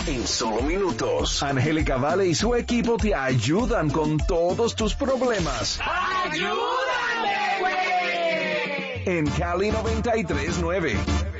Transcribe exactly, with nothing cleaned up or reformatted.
En solo minutos, Angélica Vale y su equipo te ayudan con todos tus problemas. ¡Ayúdame, güey! En Cali noventa y tres nueve.